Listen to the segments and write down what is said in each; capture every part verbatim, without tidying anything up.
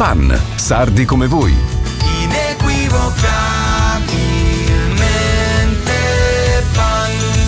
Pan, sardi come voi. Inequivocabilmente Pan.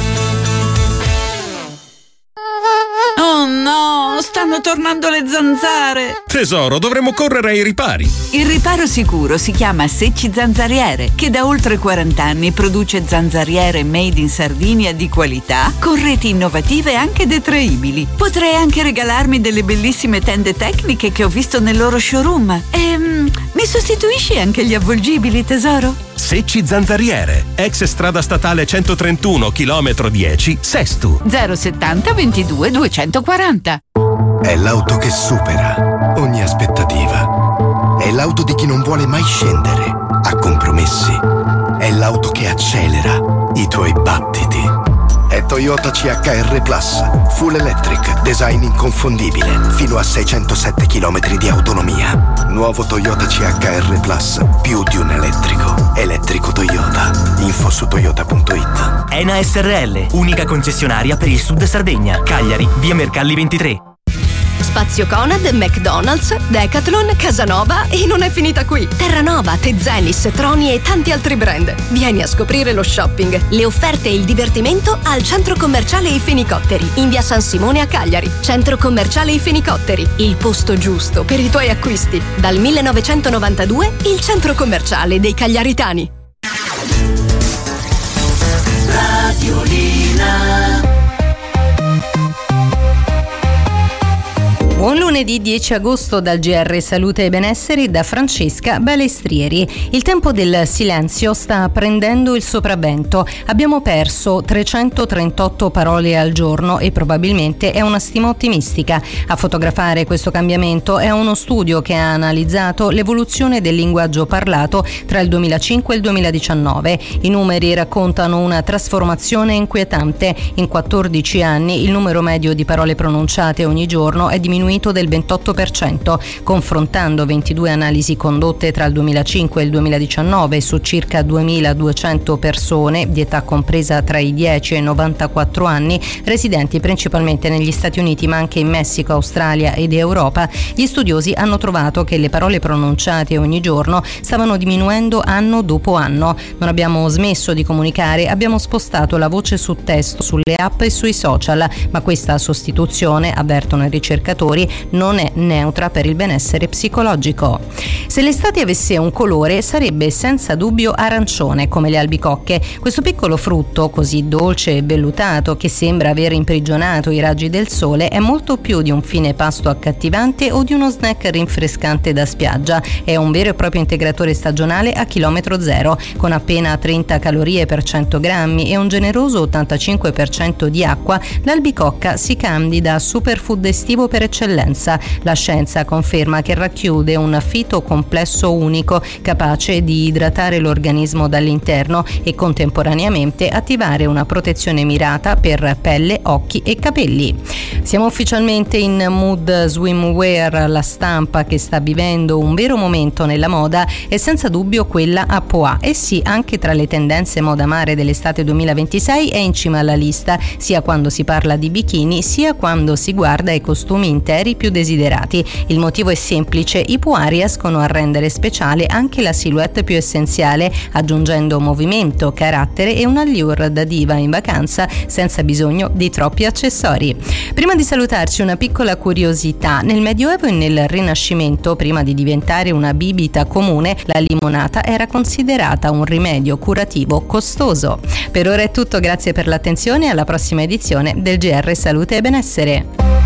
Oh no, stanno tornando le zanzare. Tesoro, dovremmo correre ai ripari. Il riparo sicuro si chiama Secci Zanzariere, che da oltre quaranta anni produce zanzariere made in Sardinia di qualità, con reti innovative e anche detraibili. Potrei anche regalarmi delle bellissime tende tecniche che ho visto nel loro showroom. Ehm, mi sostituisci anche gli avvolgibili, tesoro? Secci Zanzariere, ex strada statale centotrentuno, chilometro dieci, Sestu. zero settanta ventidue duecentoquaranta. È l'auto che supera ogni aspettativa. È l'auto di chi non vuole mai scendere a compromessi. È l'auto che accelera i tuoi battiti. È Toyota C H R Plus, full electric, design inconfondibile, fino a seicentosette chilometri di autonomia. Nuovo Toyota C H R Plus, più di un elettrico. Elettrico Toyota. Info su toyota punto it. Ena S R L, unica concessionaria per il Sud Sardegna. Cagliari, via Mercalli ventitré. Spazio Conad, McDonald's, Decathlon, Casanova e non è finita qui. Terranova, Tezenis, Troni e tanti altri brand. Vieni a scoprire lo shopping, le offerte e il divertimento al Centro Commerciale I Fenicotteri, in via San Simone a Cagliari. Centro Commerciale I Fenicotteri, il posto giusto per i tuoi acquisti. Dal millenovecentonovantadue, il centro commerciale dei cagliaritani. Radiolina. Buon lunedì dieci agosto dal G R Salute e Benessere da Francesca Balestrieri. Il tempo del silenzio sta prendendo il sopravvento. Abbiamo perso trecentotrentotto parole al giorno e probabilmente è una stima ottimistica. A fotografare questo cambiamento è uno studio che ha analizzato l'evoluzione del linguaggio parlato tra il duemilacinque e il duemiladiciannove. I numeri raccontano una trasformazione inquietante. In quattordici anni il numero medio di parole pronunciate ogni giorno è diminuito del ventotto per cento, confrontando ventidue analisi condotte tra il duemilacinque e il duemiladiciannove su circa duemiladuecento persone di età compresa tra i dieci e i novantaquattro anni, residenti principalmente negli Stati Uniti ma anche in Messico, Australia ed Europa. Gli studiosi hanno trovato che le parole pronunciate ogni giorno stavano diminuendo anno dopo anno. Non abbiamo smesso di comunicare, abbiamo spostato la voce su testo, sulle app e sui social, ma questa sostituzione, avvertono i ricercatori, non è neutra per il benessere psicologico. Se l'estate avesse un colore sarebbe senza dubbio arancione, come le albicocche. Questo piccolo frutto così dolce e vellutato che sembra aver imprigionato i raggi del sole è molto più di un fine pasto accattivante o di uno snack rinfrescante da spiaggia. È un vero e proprio integratore stagionale a chilometro zero, con appena trenta calorie per cento grammi e un generoso ottantacinque per cento di acqua. L'albicocca si candida a superfood estivo per eccellenza. La scienza conferma che racchiude un fitocomplesso unico capace di idratare l'organismo dall'interno e contemporaneamente attivare una protezione mirata per pelle, occhi e capelli. Siamo ufficialmente in mood swimwear. La stampa che sta vivendo un vero momento nella moda è senza dubbio quella a pois, e sì, anche tra le tendenze moda mare dell'estate duemilaventisei è in cima alla lista, sia quando si parla di bikini sia quando si guarda ai costumi interi più desiderati. Il motivo è semplice: i pois riescono a rendere speciale anche la silhouette più essenziale, aggiungendo movimento, carattere e un allure da diva in vacanza senza bisogno di troppi accessori. Prima di salutarci, una piccola curiosità: nel Medioevo e nel Rinascimento, prima di diventare una bibita comune, la limonata era considerata un rimedio curativo costoso. Per ora è tutto, grazie per l'attenzione e alla prossima edizione del G R Salute e Benessere.